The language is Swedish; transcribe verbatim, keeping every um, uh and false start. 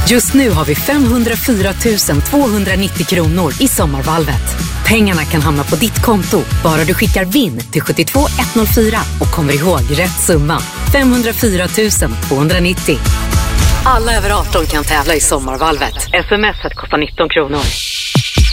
Just nu har vi femhundrafyra tusen tvåhundranittio kronor i sommarvalvet. Pengarna kan hamna på ditt konto bara du skickar vinn till sju två ett noll fyra och kommer ihåg rätt summa. femhundrafyra tusen tvåhundranittio. Alla över arton kan tävla i sommarvalvet. Smset kostar nitton kronor.